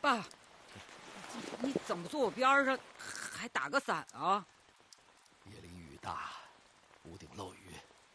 爸，你怎么坐我边上，还打个伞啊？ 夜里雨大，屋顶漏雨